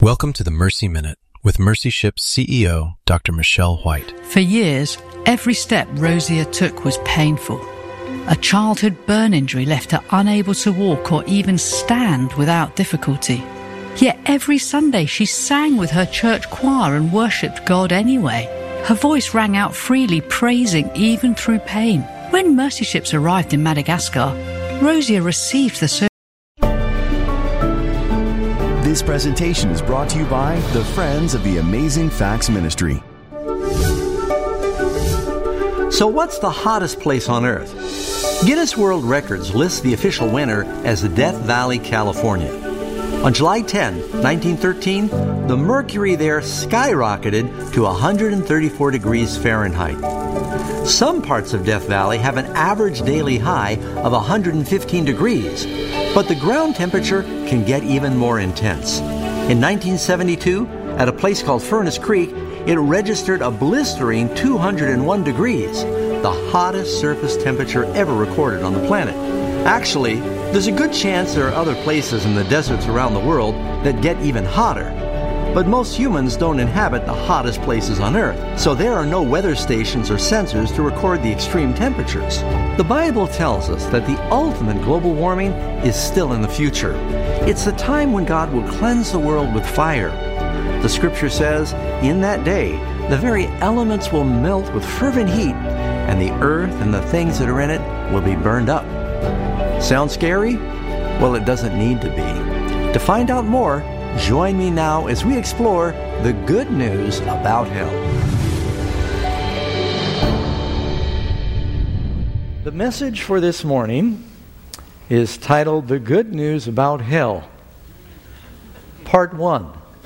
Welcome to the Mercy Minute with Mercy Ship's CEO, Dr. Michelle White. For years, every step Rosia took was painful. A childhood burn injury left her unable to walk or even stand without difficulty. Yet every Sunday she sang with her church choir and worshipped God anyway. Her voice rang out freely, praising even through pain. When Mercy Ships arrived in Madagascar, Rosia received the service. This presentation is brought to you by the Friends of the Amazing Facts Ministry. So what's the hottest place on Earth? Guinness World Records lists the official winner as Death Valley, California. On July 10, 1913, the mercury there skyrocketed to 134 degrees Fahrenheit. Some parts of Death Valley have an average daily high of 115 degrees, but the ground temperature can get even more intense. In 1972, at a place called Furnace Creek, it registered a blistering 201 degrees, the hottest surface temperature ever recorded on the planet. Actually, there's a good chance there are other places in the deserts around the world that get even hotter. But most humans don't inhabit the hottest places on Earth, so there are no weather stations or sensors to record the extreme temperatures. The Bible tells us that the ultimate global warming is still in the future. It's the time when God will cleanse the world with fire. The Scripture says, in that day, the very elements will melt with fervent heat, and the earth and the things that are in it will be burned up. Sound scary? Well, it doesn't need to be. To find out more, join me now as we explore the good news about hell. The message for this morning is titled The Good News About Hell, Part 1.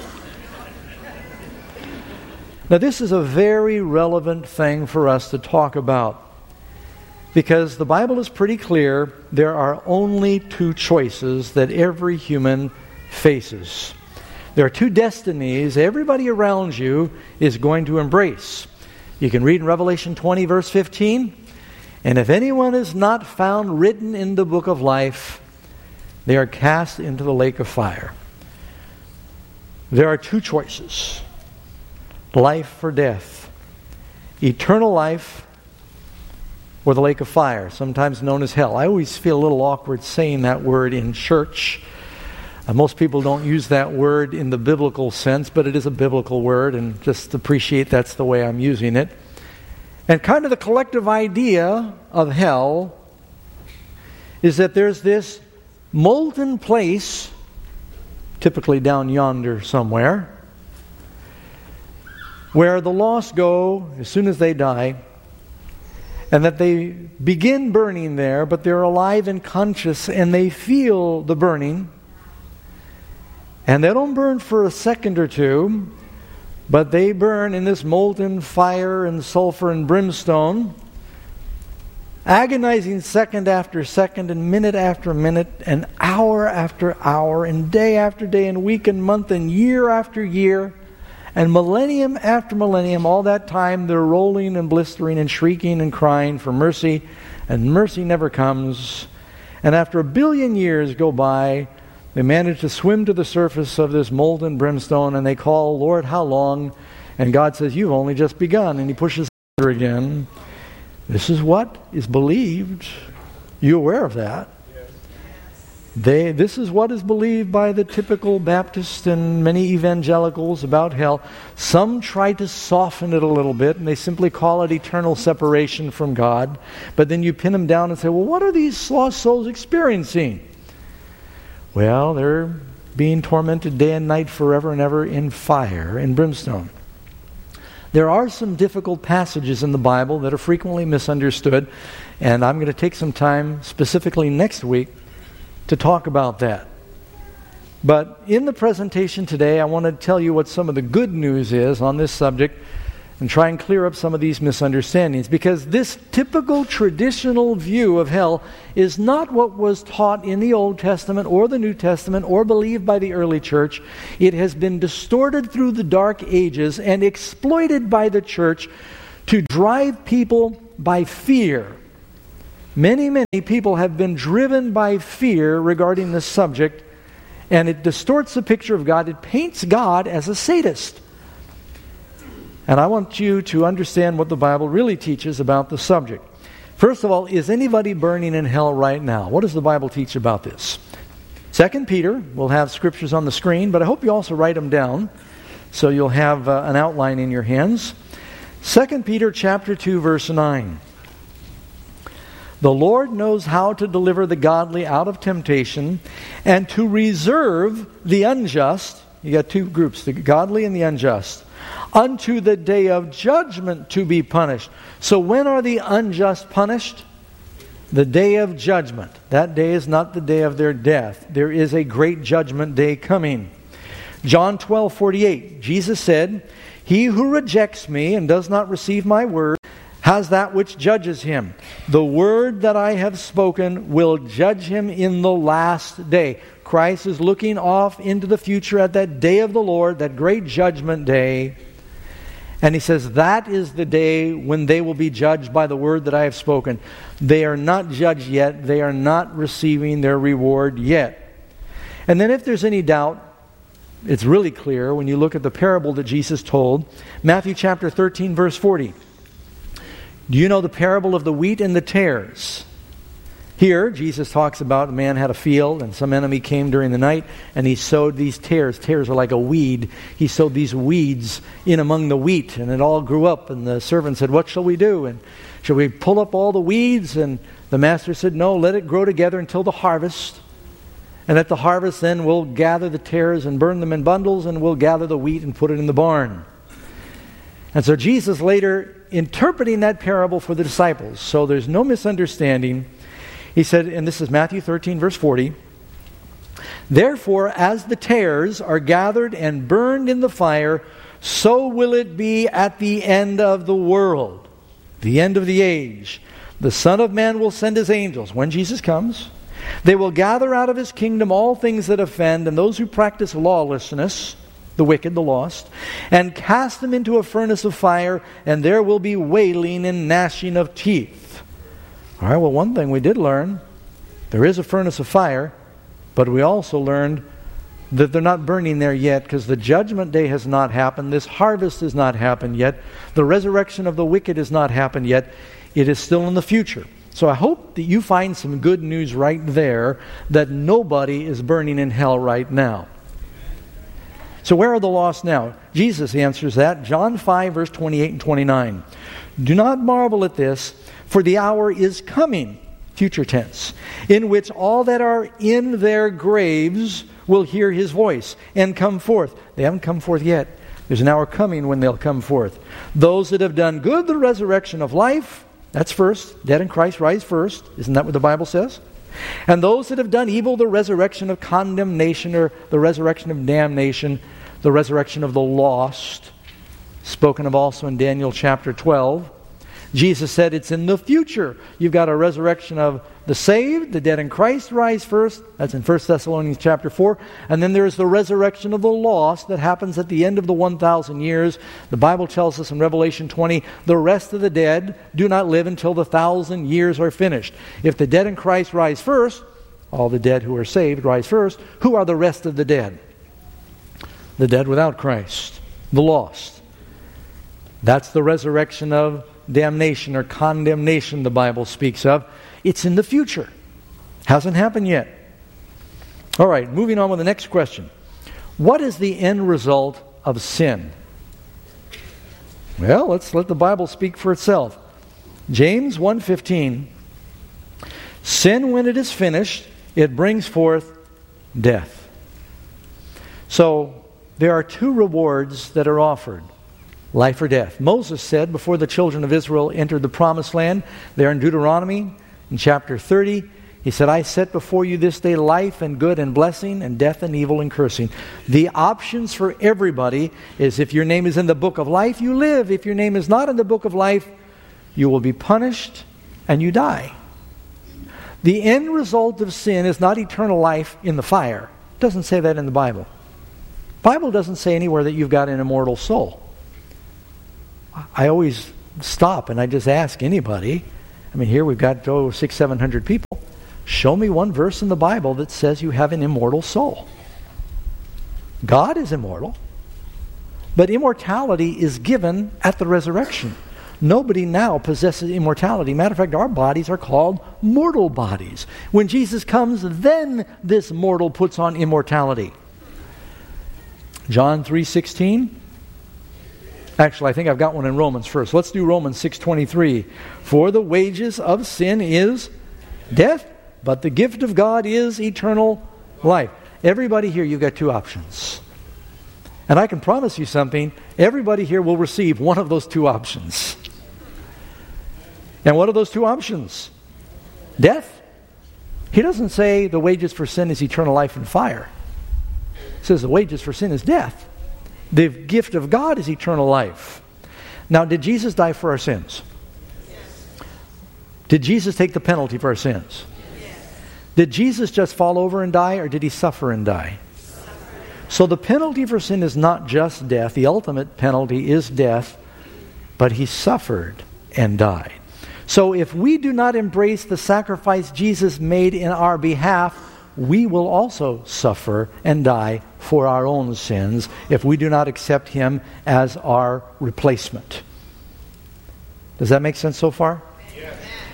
Now, this is a very relevant thing for us to talk about because the Bible is pretty clear. There are only two choices that every human faces. There are two destinies everybody around you is going to embrace. You can read in Revelation 20, verse 15, and if anyone is not found written in the book of life, they are cast into the lake of fire. There are two choices, life or death, eternal life or the lake of fire, sometimes known as hell. I always feel a little awkward saying that word in church. Most people don't use that word in the biblical sense, but it is a biblical word, and just appreciate that's the way I'm using it. And kind of the collective idea of hell is that there's this molten place, typically down yonder somewhere, where the lost go as soon as they die, and that they begin burning there, but they're alive and conscious, and they feel the burning. And they don't burn for a second or two, but they burn in this molten fire and sulfur and brimstone, agonizing second after second and minute after minute and hour after hour and day after day and week and month and year after year and millennium after millennium. All that time they're rolling and blistering and shrieking and crying for mercy, and mercy never comes. And after 1 billion years go by, they manage to swim to the surface of this molten brimstone, and they call, Lord, how long? And God says, you've only just begun. And He pushes her again. This is what is believed. You aware of that? This is what is believed by the typical Baptist and many evangelicals about hell. Some try to soften it a little bit, and they simply call it eternal separation from God. But then you pin them down and say, well, what are these lost souls experiencing? Well, they're being tormented day and night forever and ever in fire and brimstone. There are some difficult passages in the Bible that are frequently misunderstood, and I'm going to take some time specifically next week to talk about that. But in the presentation today, I want to tell you what some of the good news is on this subject and try and clear up some of these misunderstandings, because this typical traditional view of hell is not what was taught in the Old Testament or the New Testament or believed by the early church. It has been distorted through the Dark Ages and exploited by the church to drive people by fear. Many people have been driven by fear regarding this subject, And it distorts the picture of God. It paints God as a sadist. And I want you to understand what the Bible really teaches about the subject. First of all, is anybody burning in hell right now? What does the Bible teach about this? 2 Peter, we'll have scriptures on the screen, but I hope you also write them down so you'll have an outline in your hands. 2 Peter chapter 2, verse 9. The Lord knows how to deliver the godly out of temptation and to reserve the unjust. You got two groups, the godly and the unjust, unto the day of judgment to be punished. So when are the unjust punished? The day of judgment. That day is not the day of their death. There is a great judgment day coming. John 12:48, Jesus said, "He who rejects me and does not receive my word has that which judges him. The word that I have spoken will judge him in the last day." Christ is looking off into the future at that day of the Lord, that great judgment day. And he says, that is the day when they will be judged by the word that I have spoken. They are not judged yet. They are not receiving their reward yet. And then if there's any doubt, it's really clear when you look at the parable that Jesus told. Matthew chapter 13, verse 40. Do you know the parable of the wheat and the tares? Here, Jesus talks about a man had a field and some enemy came during the night and he sowed these tares. Tares are like a weed. He sowed these weeds in among the wheat and it all grew up. And the servant said, "What shall we do? And shall we pull up all the weeds?" And the master said, "No, let it grow together until the harvest. And at the harvest then we'll gather the tares and burn them in bundles and we'll gather the wheat and put it in the barn." And so Jesus later interpreting that parable for the disciples, so there's no misunderstanding, he said, and this is Matthew 13, verse 40, "Therefore, as the tares are gathered and burned in the fire, so will it be at the end of the world," the end of the age. "The Son of Man will send his angels," when Jesus comes. "They will gather out of his kingdom all things that offend and those who practice lawlessness," the wicked, the lost, "and cast them into a furnace of fire, and there will be wailing and gnashing of teeth." All right, well, one thing we did learn, there is a furnace of fire, but we also learned that they're not burning there yet because the judgment day has not happened. This harvest has not happened yet. The resurrection of the wicked has not happened yet. It is still in the future. So I hope that you find some good news right there that nobody is burning in hell right now. So where are the lost now? Jesus answers that. John 5, verse 28 and 29. "Do not marvel at this, for the hour is coming," future tense, "in which all that are in their graves will hear his voice and come forth." They haven't come forth yet. There's an hour coming when they'll come forth. "Those that have done good, the resurrection of life," that's first. Dead in Christ rise first. Isn't that what the Bible says? "And those that have done evil, the resurrection of condemnation," or the resurrection of damnation, the resurrection of the lost, spoken of also in Daniel chapter 12. Jesus said it's in the future. You've got a resurrection of the saved, the dead in Christ rise first. That's in 1 Thessalonians chapter 4. And then there's the resurrection of the lost that happens at the end of the 1,000 years. The Bible tells us in Revelation 20, the rest of the dead do not live until the 1,000 years are finished. If the dead in Christ rise first, all the dead who are saved rise first, who are the rest of the dead? The dead without Christ, the lost. That's the resurrection of damnation or condemnation the Bible speaks of. It's in the future. Hasn't happened yet. All right, moving on with the next question. What is the end result of sin? Well, let's let the Bible speak for itself. James 1:15, "Sin, when it is finished, it brings forth death." So, there are two rewards that are offered. Life or death. Moses said before the children of Israel entered the promised land, there in Deuteronomy, in chapter 30, he said, "I set before you this day life and good and blessing and death and evil and cursing." The options for everybody is if your name is in the book of life, you live. If your name is not in the book of life, you will be punished and you die. The end result of sin is not eternal life in the fire. It doesn't say that in the Bible. The Bible doesn't say anywhere that you've got an immortal soul. I always stop and I just ask anybody. I mean, here we've got 600-700 people. Show me one verse in the Bible that says you have an immortal soul. God is immortal, but immortality is given at the resurrection. Nobody now possesses immortality. Matter of fact, our bodies are called mortal bodies. When Jesus comes, then this mortal puts on immortality. John 3:16. Actually, I think I've got one in Romans first. Let's do Romans 6:23. For the wages of sin is death, but the gift of God is eternal life. Everybody here, you've got two options. And I can promise you something. Everybody here will receive one of those two options. And what are those two options? Death. He doesn't say the wages for sin is eternal life and fire. He says the wages for sin is death. The gift of God is eternal life. Now, did Jesus die for our sins? Yes. Did Jesus take the penalty for our sins? Yes. Did Jesus just fall over and die, or did he suffer and die? So the penalty for sin is not just death. The ultimate penalty is death, but he suffered and died. So if we do not embrace the sacrifice Jesus made in our behalf, we will also suffer and die for our own sins if we do not accept him as our replacement. Does that make sense so far? Yes.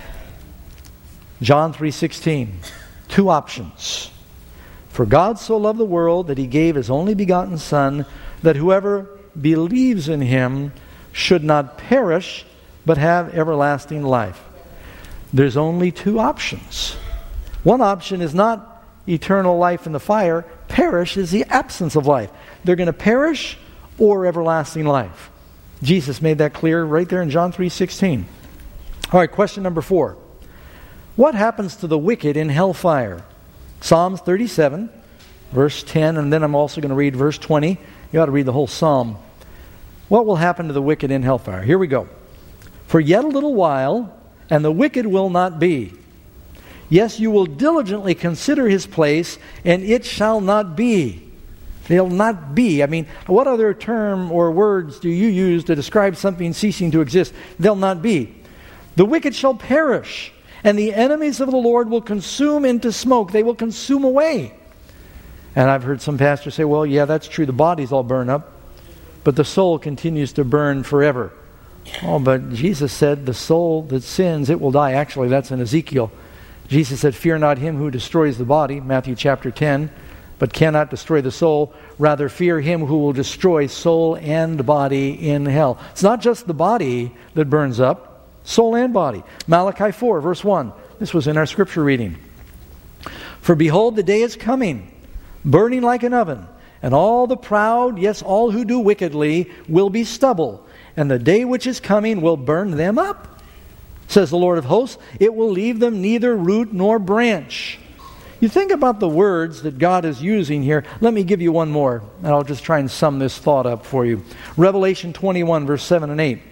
John 3:16. Two options. For God so loved the world that he gave his only begotten Son, that whoever believes in him should not perish, but have everlasting life. There's only two options. One option is not eternal life in the fire. Perish is the absence of life. They're going to perish or everlasting life. Jesus made that clear right there in John 3:16. All right, question number 4. What happens to the wicked in hellfire? Psalms 37, verse 10, and then I'm also going to read verse 20. You ought to read the whole psalm. What will happen to the wicked in hellfire? Here we go. For yet a little while, and the wicked will not be. Yes, you will diligently consider his place, and it shall not be. They'll not be. I mean, what other term or words do you use to describe something ceasing to exist? They'll not be. The wicked shall perish, and the enemies of the Lord will consume into smoke. They will consume away. And I've heard some pastors say, well, yeah, that's true. The bodies all burn up, but the soul continues to burn forever. Oh, but Jesus said the soul that sins, it will die. Actually, that's in Ezekiel. Jesus said, fear not him who destroys the body, Matthew chapter 10, but cannot destroy the soul. Rather, fear him who will destroy soul and body in hell. It's not just the body that burns up, soul and body. Malachi 4, verse 1. This was in our scripture reading. For behold, the day is coming, burning like an oven, and all the proud, yes, all who do wickedly, will be stubble. And the day which is coming will burn them up, says the Lord of hosts. It will leave them neither root nor branch. You think about the words that God is using here. Let me give you one more, and I'll just try and sum this thought up for you. Revelation 21, verse 7 and 8.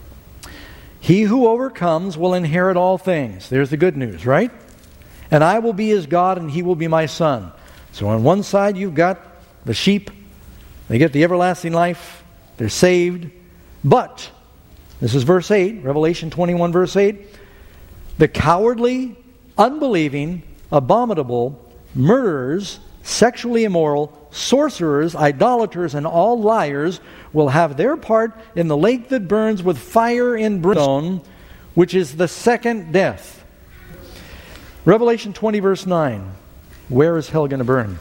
He who overcomes will inherit all things. There's the good news, right? And I will be his God, and he will be my son. So on one side you've got the sheep. They get the everlasting life. They're saved. But, this is verse 8, Revelation 21, verse 8, the cowardly, unbelieving, abominable, murderers, sexually immoral, sorcerers, idolaters, and all liars will have their part in the lake that burns with fire and brimstone, which is the second death. Revelation 20, verse 9, where is hell going to burn?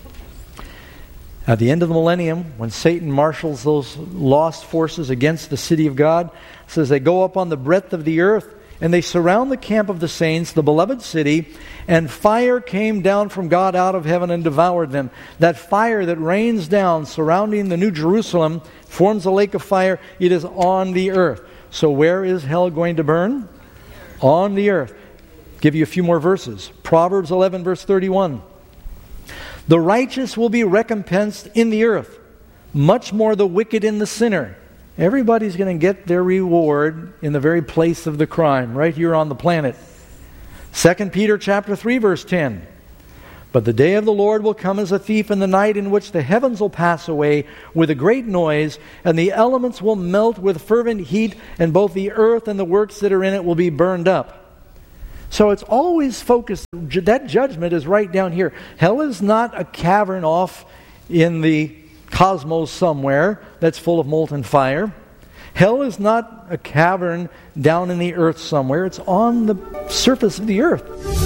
At the end of the millennium, when Satan marshals those lost forces against the city of God, it says they go up on the breadth of the earth, and they surround the camp of the saints, the beloved city, and fire came down from God out of heaven and devoured them. That fire that rains down surrounding the New Jerusalem forms a lake of fire. It is on the earth. So where is hell going to burn? On the earth. Give you a few more verses. Proverbs 11, verse 31. The righteous will be recompensed in the earth, much more the wicked and the sinner. Everybody's going to get their reward in the very place of the crime, right here on the planet. 2 Peter chapter 3, verse 10. But the day of the Lord will come as a thief in the night, in which the heavens will pass away with a great noise, and the elements will melt with fervent heat, and both the earth and the works that are in it will be burned up. So it's always focused, that judgment is right down here. Hell is not a cavern off in the cosmos somewhere that's full of molten fire. Hell is not a cavern down in the earth somewhere. It's on the surface of the earth.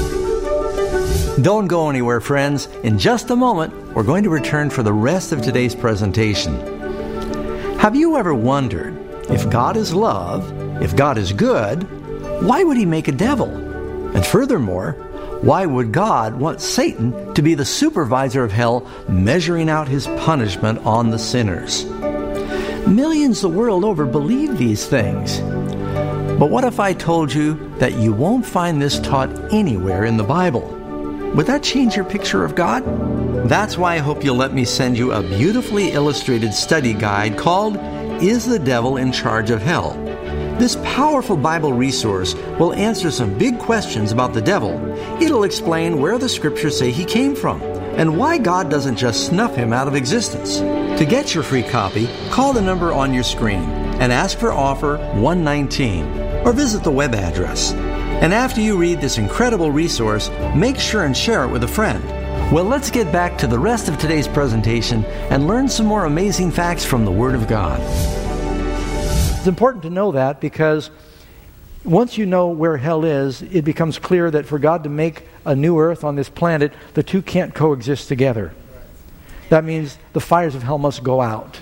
Don't go anywhere, friends. In just a moment, we're going to return for the rest of today's presentation. Have you ever wondered, if God is love, if God is good, why would He make a devil? And furthermore, why would God want Satan to be the supervisor of hell, measuring out his punishment on the sinners? Millions the world over believe these things. But what if I told you that you won't find this taught anywhere in the Bible? Would that change your picture of God? That's why I hope you'll let me send you a beautifully illustrated study guide called Is the Devil in Charge of Hell? This powerful Bible resource will answer some big questions about the devil. It'll explain where the scriptures say he came from and why God doesn't just snuff him out of existence. To get your free copy, call the number on your screen and ask for offer 119 or visit the web address. And after you read this incredible resource, make sure and share it with a friend. Well, let's get back to the rest of today's presentation and learn some more amazing facts from the Word of God. It's important to know that because once you know where hell is, it becomes clear that for God to make a new earth on this planet, the two can't coexist together. That means the fires of hell must go out.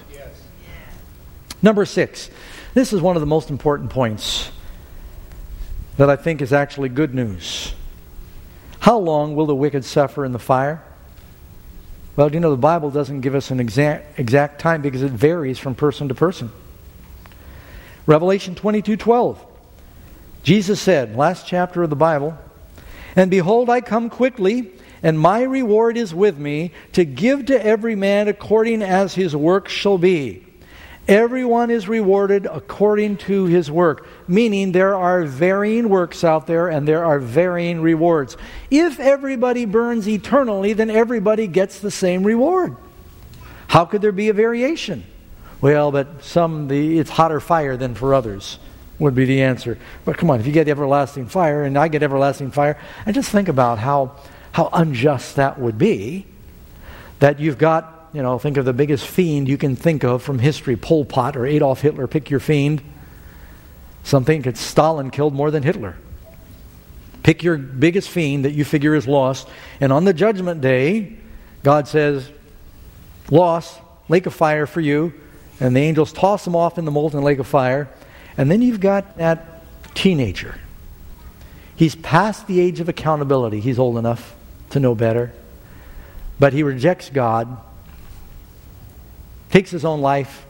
Number 6. This is one of the most important points that I think is actually good news. How long will the wicked suffer in the fire? Well, the Bible doesn't give us an exact time because it varies from person to person. Revelation 22:12. Jesus said, last chapter of the Bible, "And behold, I come quickly, and my reward is with me, to give to every man according as his work shall be." Everyone is rewarded according to his work, meaning there are varying works out there and there are varying rewards. If everybody burns eternally, then everybody gets the same reward. How could there be a variation? Well, but it's hotter fire than for others would be the answer. But come on, if you get everlasting fire and I get everlasting fire, and just think about how unjust that would be, that you've got, think of the biggest fiend you can think of from history, Pol Pot or Adolf Hitler, pick your fiend. Some think it's Stalin killed more than Hitler. Pick your biggest fiend that you figure is lost, and on the judgment day, God says, lost, lake of fire for you, and the angels toss them off in the molten lake of fire, and then you've got that teenager. He's past the age of accountability. He's old enough to know better, but he rejects God, takes his own life,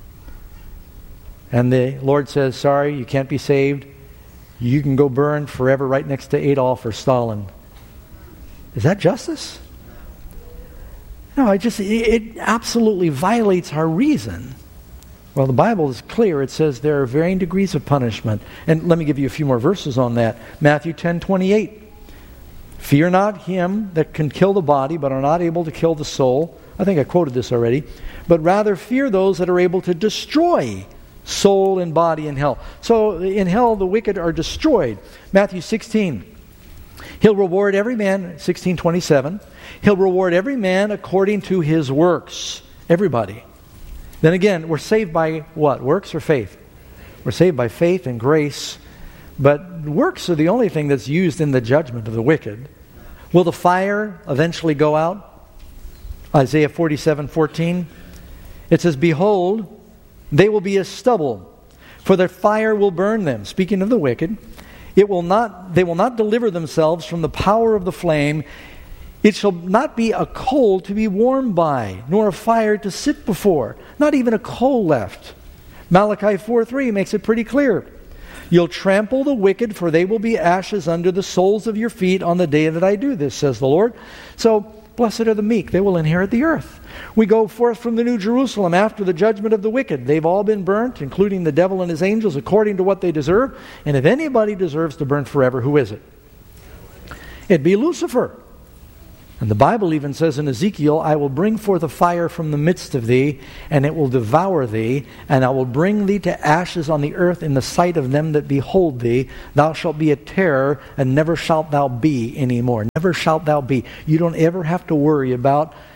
and the Lord says, sorry, you can't be saved. You can go burn forever right next to Adolf or Stalin. Is that justice? No, it absolutely violates our reason. Well, the Bible is clear. It says there are varying degrees of punishment. And let me give you a few more verses on that. Matthew 10:28. Fear not him that can kill the body, but are not able to kill the soul. I think I quoted this already. But rather fear those that are able to destroy soul and body in hell. So in hell the wicked are destroyed. Matthew 16. He'll reward every man, 16:27. He'll reward every man according to his works. Everybody. Then again, we're saved by what? Works or faith? We're saved by faith and grace. But works are the only thing that's used in the judgment of the wicked. Will the fire eventually go out? Isaiah 47:14. It says, behold, they will be as stubble, for their fire will burn them. Speaking of the wicked, they will not deliver themselves from the power of the flame. It shall not be a coal to be warmed by, nor a fire to sit before. Not even a coal left. Malachi 4:3 makes it pretty clear. You'll trample the wicked, for they will be ashes under the soles of your feet on the day that I do this, says the Lord. So, blessed are the meek, they will inherit the earth. We go forth from the New Jerusalem after the judgment of the wicked. They've all been burnt, including the devil and his angels, according to what they deserve. And if anybody deserves to burn forever, who is it? It'd be Lucifer. And the Bible even says in Ezekiel, I will bring forth a fire from the midst of thee, and it will devour thee, and I will bring thee to ashes on the earth in the sight of them that behold thee. Thou shalt be a terror, and never shalt thou be anymore. Never shalt thou be. You don't ever have to worry about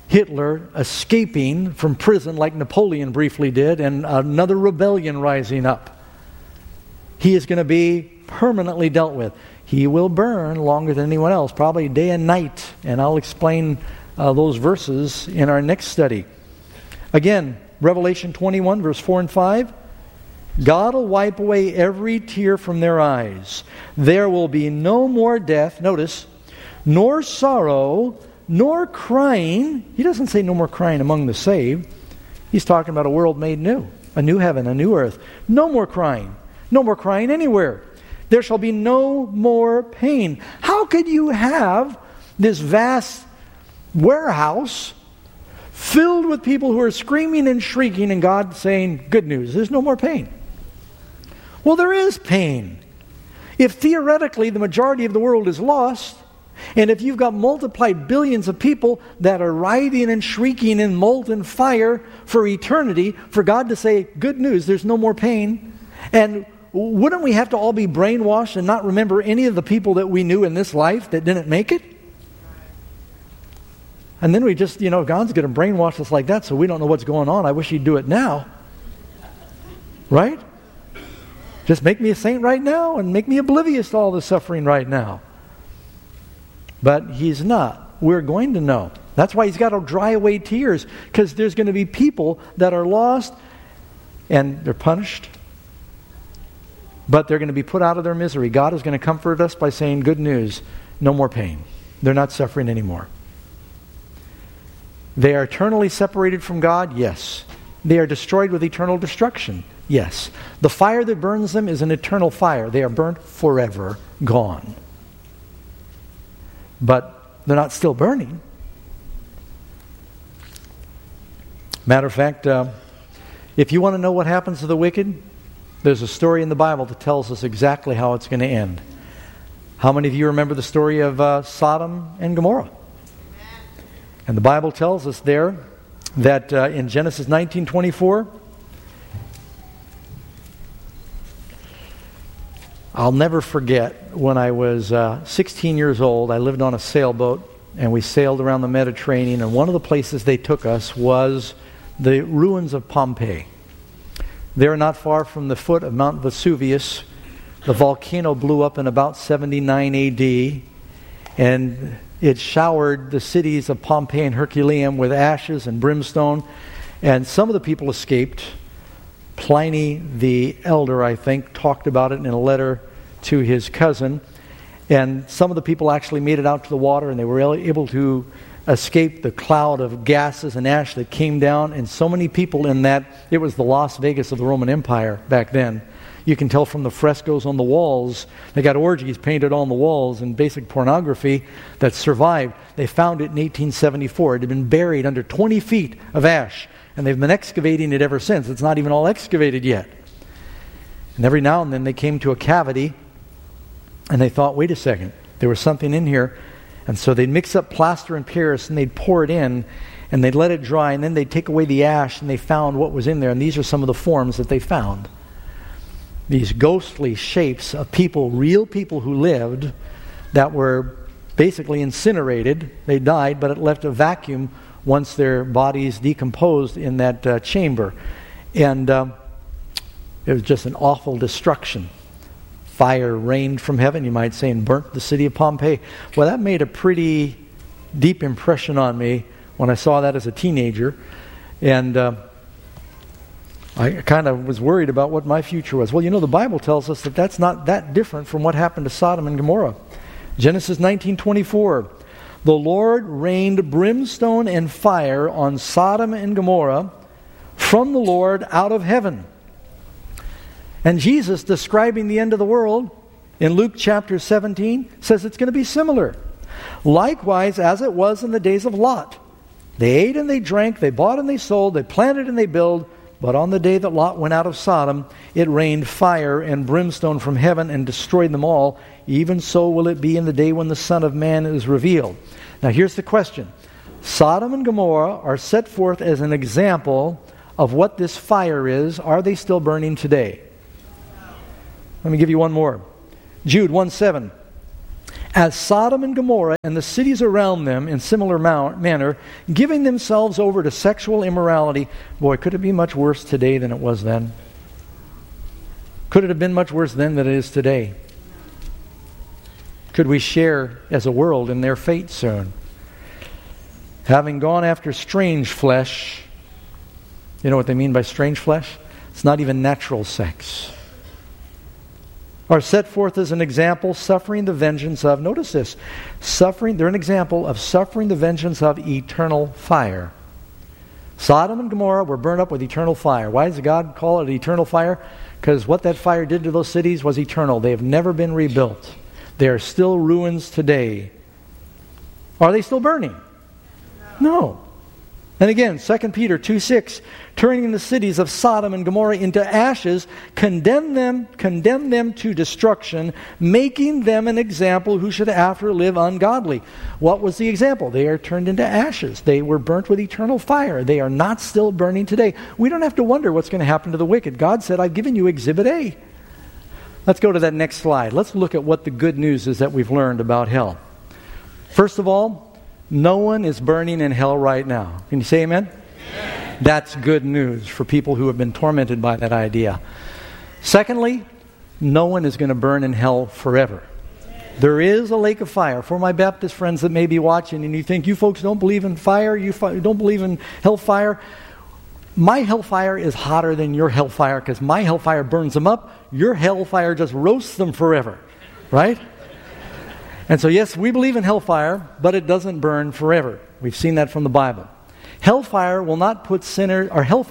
Hitler escaping from prison like Napoleon briefly did, and another rebellion rising up. He is going to be permanently dealt with. He will burn longer than anyone else, probably day and night. And I'll explain those verses in our next study. Again, Revelation 21, verse 4 and 5. God will wipe away every tear from their eyes. There will be no more death, notice, nor sorrow, nor crying. He doesn't say no more crying among the saved. He's talking about a world made new, a new heaven, a new earth. No more crying. No more crying anywhere. There shall be no more pain. How could you have this vast warehouse filled with people who are screaming and shrieking and God saying, good news, there's no more pain? Well, there is pain. If theoretically the majority of the world is lost, and if you've got multiplied billions of people that are writhing and shrieking in molten fire for eternity, for God to say, good news, there's no more pain, and wouldn't we have to all be brainwashed and not remember any of the people that we knew in this life that didn't make it? And then we just, God's going to brainwash us like that so we don't know what's going on. I wish He'd do it now. Right? Just make me a saint right now and make me oblivious to all the suffering right now. But He's not. We're going to know. That's why He's got to dry away tears, because there's going to be people that are lost and they're punished. But they're going to be put out of their misery. God is going to comfort us by saying, good news, no more pain. They're not suffering anymore. They are eternally separated from God? Yes. They are destroyed with eternal destruction? Yes. The fire that burns them is an eternal fire. They are burnt forever, gone. But they're not still burning. Matter of fact, if you want to know what happens to the wicked, there's a story in the Bible that tells us exactly how it's going to end. How many of you remember the story of Sodom and Gomorrah? And the Bible tells us there that in Genesis 19:24, I'll never forget when I was 16 years old, I lived on a sailboat and we sailed around the Mediterranean, and one of the places they took us was the ruins of Pompeii. They're not far from the foot of Mount Vesuvius. The volcano blew up in about 79 AD, and it showered the cities of Pompeii and Herculaneum with ashes and brimstone, and some of the people escaped. Pliny the Elder, I think, talked about it in a letter to his cousin, and some of the people actually made it out to the water, and they were able to escape the cloud of gases and ash that came down, and so many people in that, it was the Las Vegas of the Roman Empire back then. You can tell from the frescoes on the walls. They got orgies painted on the walls and basic pornography that survived. They found it in 1874. It had been buried under 20 feet of ash, and they've been excavating it ever since. It's not even all excavated yet. And every now and then they came to a cavity, and they thought, wait a second, there was something in here. And so they'd mix up plaster and Paris, and they'd pour it in, and they'd let it dry, and then they'd take away the ash, and they found what was in there. And these are some of the forms that they found. These ghostly shapes of people, real people who lived, that were basically incinerated. They died, but it left a vacuum once their bodies decomposed in that chamber. And it was just an awful destruction. Fire rained from heaven, you might say, and burnt the city of Pompeii. Well, that made a pretty deep impression on me when I saw that as a teenager. And I kind of was worried about what my future was. Well, the Bible tells us that that's not that different from what happened to Sodom and Gomorrah. Genesis 19:24, the Lord rained brimstone and fire on Sodom and Gomorrah from the Lord out of heaven. And Jesus, describing the end of the world in Luke chapter 17, says it's going to be similar. Likewise, as it was in the days of Lot. They ate and they drank, they bought and they sold, they planted and they built. But on the day that Lot went out of Sodom, it rained fire and brimstone from heaven and destroyed them all. Even so will it be in the day when the Son of Man is revealed. Now here's the question. Sodom and Gomorrah are set forth as an example of what this fire is. Are they still burning today? Let me give you one more. Jude 1:7. as Sodom and Gomorrah and the cities around them in similar manner, giving themselves over to sexual immorality. Boy, could it be much worse today than it was then? Could it have been much worse then than it is today? Could we share as a world in their fate soon? Having gone after strange flesh, you know what they mean by strange flesh? It's not even natural sex. Are set forth as an example, suffering the vengeance of, notice this, they're an example of suffering the vengeance of eternal fire. Sodom and Gomorrah were burned up with eternal fire. Why does God call it eternal fire? Because what that fire did to those cities was eternal. They have never been rebuilt. They are still ruins today. Are they still burning? No. And again, 2 Peter 2:6, turning the cities of Sodom and Gomorrah into ashes, condemn them to destruction, making them an example who should after live ungodly. What was the example? They are turned into ashes. They were burnt with eternal fire. They are not still burning today. We don't have to wonder what's going to happen to the wicked. God said, I've given you Exhibit A. Let's go to that next slide. Let's look at what the good news is that we've learned about hell. First of all, no one is burning in hell right now. Can you say amen? Amen. That's good news for people who have been tormented by that idea. Secondly, no one is going to burn in hell forever. There is a lake of fire. For my Baptist friends that may be watching and you think you folks don't believe in fire, you don't believe in hellfire, my hellfire is hotter than your hellfire because my hellfire burns them up. Your hellfire just roasts them forever. Right? And so yes, we believe in hellfire, but it doesn't burn forever. We've seen that from the Bible. Hellfire will put sinners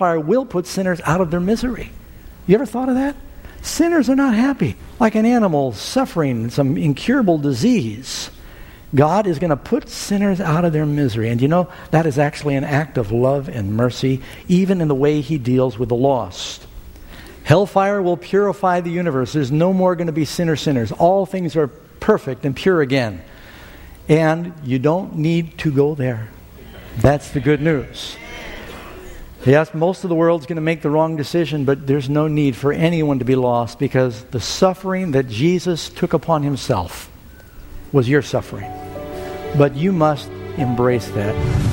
out of their misery. You ever thought of that? Sinners are not happy. Like an animal suffering some incurable disease. God is going to put sinners out of their misery. And you know, that is actually an act of love and mercy, even in the way He deals with the lost. Hellfire will purify the universe. There's no more going to be sinners. All things are perfect and pure again. And you don't need to go there. That's the good news. Yes, most of the world's going to make the wrong decision, but there's no need for anyone to be lost because the suffering that Jesus took upon Himself was your suffering. But you must embrace that.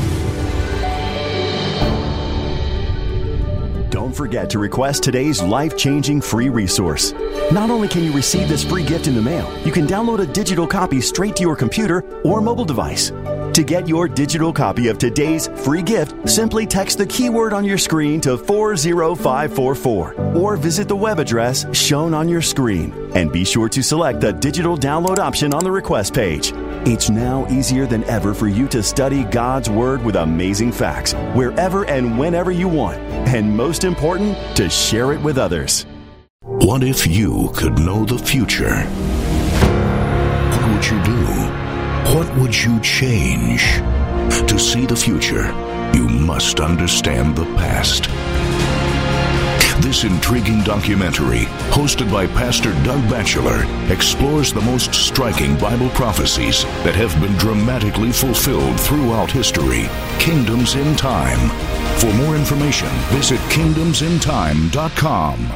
Don't forget to request today's life-changing free resource. Not only can you receive this free gift in the mail, you can download a digital copy straight to your computer or mobile device. To get your digital copy of today's free gift, simply text the keyword on your screen to 40544 or visit the web address shown on your screen. And be sure to select the digital download option on the request page. It's now easier than ever for you to study God's Word with amazing facts wherever and whenever you want. And most important, to share it with others. What if you could know the future? What would you do? What would you change? To see the future, you must understand the past. This intriguing documentary, hosted by Pastor Doug Batchelor, explores the most striking Bible prophecies that have been dramatically fulfilled throughout history. Kingdoms in Time. For more information, visit kingdomsintime.com.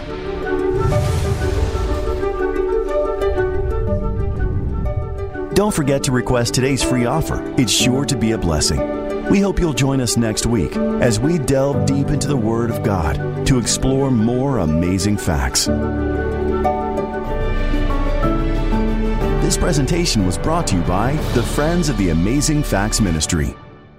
Don't forget to request today's free offer. It's sure to be a blessing. We hope you'll join us next week as we delve deep into the Word of God to explore more amazing facts. This presentation was brought to you by the Friends of the Amazing Facts Ministry.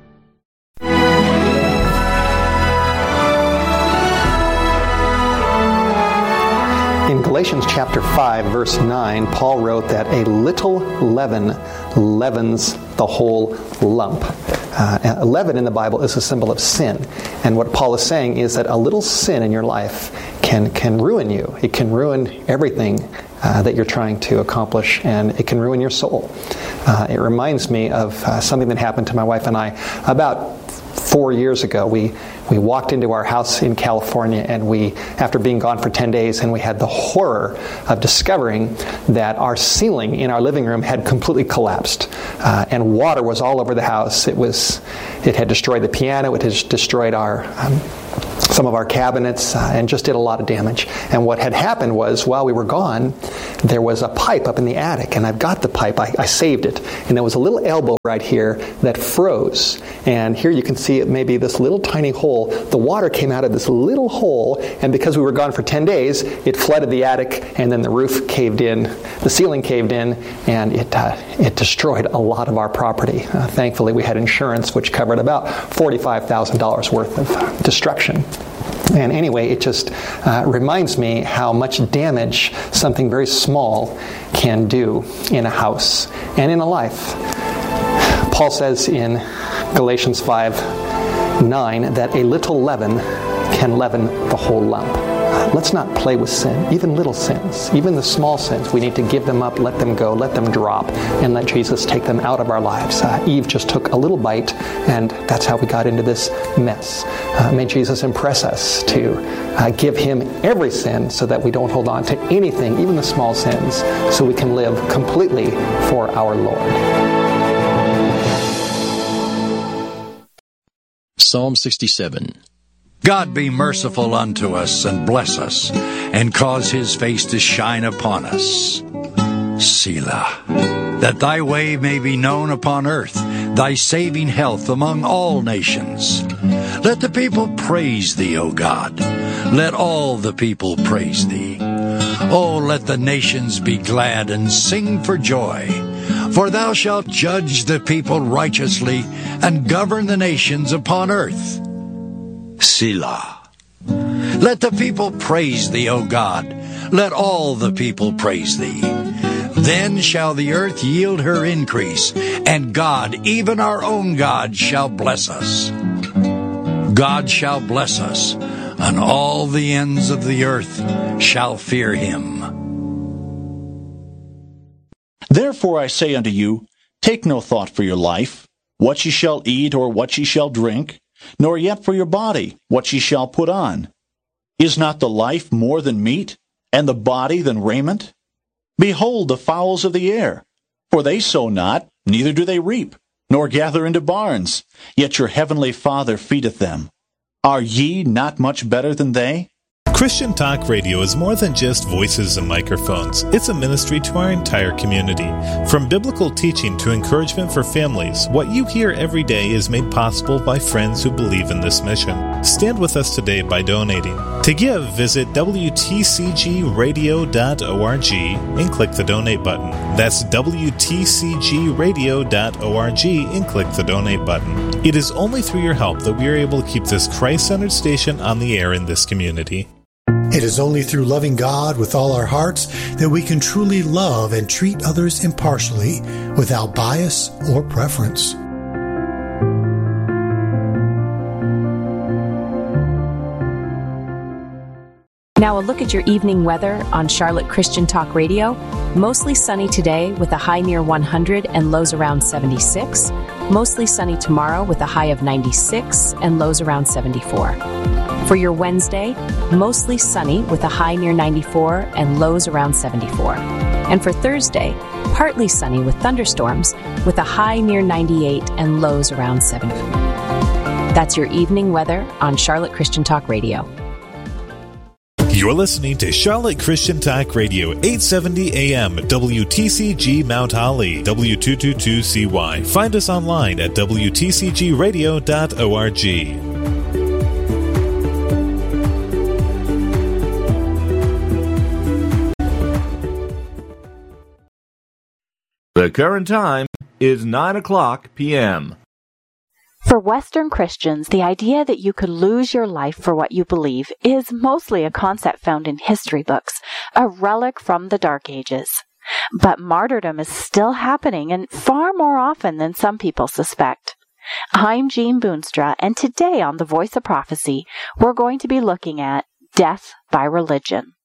In Galatians chapter 5, verse 9, Paul wrote that a little leaven leavens the whole lump. Leaven in the Bible is a symbol of sin. And what Paul is saying is that a little sin in your life can ruin you. It can ruin everything that you're trying to accomplish, and it can ruin your soul. It reminds me of something that happened to my wife and I about 4 years ago. We walked into our house in California, and after being gone for 10 days, and we had the horror of discovering that our ceiling in our living room had completely collapsed, and water was all over the house. It had destroyed the piano. It had destroyed some of our cabinets and just did a lot of damage. And what had happened was, while we were gone, there was a pipe up in the attic, and I've got the pipe. I saved it. And there was a little elbow right here that froze. And here you can see it, maybe this little tiny hole. The water came out of this little hole, and because we were gone for 10 days, it flooded the attic, and then the roof caved in, the ceiling caved in, and it destroyed a lot of our property. Thankfully, we had insurance, which covered about $45,000 worth of destruction. And anyway, it just reminds me how much damage something very small can do in a house and in a life. Paul says in Galatians 5:9 that a little leaven can leaven the whole lump. Let's not play with sin, even little sins, even the small sins. We need to give them up, let them go, let them drop, and let Jesus take them out of our lives. Eve just took a little bite, and that's how we got into this mess. May Jesus impress us to give Him every sin so that we don't hold on to anything, even the small sins, so we can live completely for our Lord. Psalm 67. God be merciful unto us and bless us, and cause His face to shine upon us. Selah. That Thy way may be known upon earth, Thy saving health among all nations. Let the people praise Thee, O God. Let all the people praise Thee. Oh, let the nations be glad and sing for joy. For Thou shalt judge the people righteously and govern the nations upon earth. Selah. Let the people praise Thee, O God. Let all the people praise Thee. Then shall the earth yield her increase, and God, even our own God, shall bless us. God shall bless us, and all the ends of the earth shall fear Him. Therefore I say unto you, take no thought for your life, what ye shall eat or what ye shall drink, nor yet for your body, what ye shall put on. Is not the life more than meat, and the body than raiment? Behold the fowls of the air, for they sow not, neither do they reap, nor gather into barns, yet your heavenly Father feedeth them. Are ye not much better than they? Christian Talk Radio is more than just voices and microphones. It's a ministry to our entire community. From biblical teaching to encouragement for families, what you hear every day is made possible by friends who believe in this mission. Stand with us today by donating. To give, visit WTCGradio.org and click the donate button. That's WTCGradio.org and click the donate button. It is only through your help that we are able to keep this Christ-centered station on the air in this community. It is only through loving God with all our hearts that we can truly love and treat others impartially without bias or preference. Now a look at your evening weather on Charlotte Christian Talk Radio. Mostly sunny today with a high near 100 and lows around 76. Mostly sunny tomorrow with a high of 96 and lows around 74. For your Wednesday, mostly sunny with a high near 94 and lows around 74. And for Thursday, partly sunny with thunderstorms with a high near 98 and lows around 70. That's your evening weather on Charlotte Christian Talk Radio. You're listening to Charlotte Christian Talk Radio, 870 AM, WTCG Mount Holly, W222CY. Find us online at WTCGradio.org. The current time is 9:00 p.m. For Western Christians, the idea that you could lose your life for what you believe is mostly a concept found in history books, a relic from the Dark Ages. But martyrdom is still happening, and far more often than some people suspect. I'm Jean Boonstra, and today on The Voice of Prophecy, we're going to be looking at death by religion.